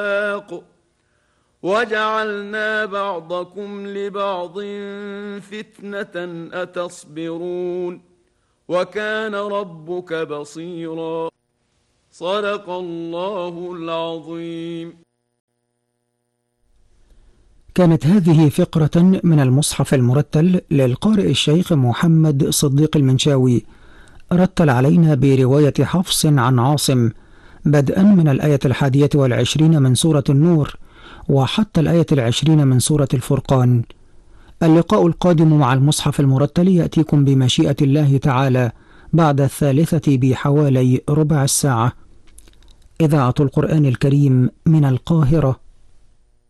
وجعلنا بعضكم لبعض فتنة أتصبرون وكان ربك بصيرا. صدق الله العظيم. كانت هذه فقرة من المصحف المرتل للقارئ الشيخ محمد صديق المنشاوي، رتل علينا برواية حفص عن عاصم بدءا من الآية 21 من سورة النور وحتى الآية 20 من سورة الفرقان. اللقاء القادم مع المصحف المرتل يأتيكم بمشيئة الله تعالى بعد 3 بحوالي ربع الساعة. إذاعة القرآن الكريم من القاهرة،